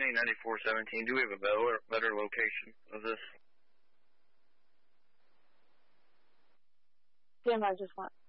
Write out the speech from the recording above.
789417. Do we have a better location of this? Jim, I just want